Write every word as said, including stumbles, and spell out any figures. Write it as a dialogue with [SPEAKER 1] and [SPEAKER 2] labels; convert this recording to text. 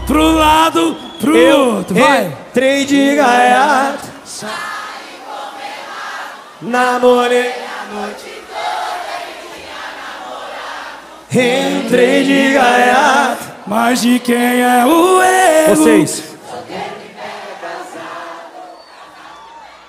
[SPEAKER 1] pro lado, pro
[SPEAKER 2] Eu
[SPEAKER 1] outro, vai.
[SPEAKER 2] entrei de gaiato, namorei a noite toda e tinha namorado. Entrei de gaiato.
[SPEAKER 1] Mas de quem é o erro?
[SPEAKER 2] Vocês.